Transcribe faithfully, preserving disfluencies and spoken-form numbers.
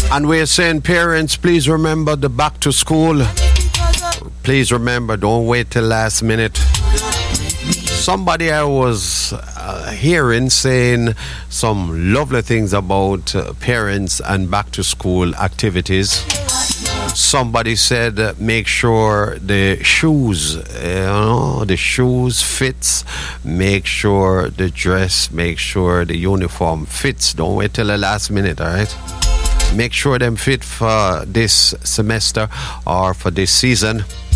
And we're saying, parents, please remember the back to school. Please remember, don't wait till last minute. Somebody I was uh, hearing saying some lovely things about uh, parents and back to school activities. Somebody said uh, make sure the shoes, you know, the shoes fits. Make sure the dress, make sure the uniform fits. Don't wait till the last minute, all right? Make sure them fit for this semester or for this season.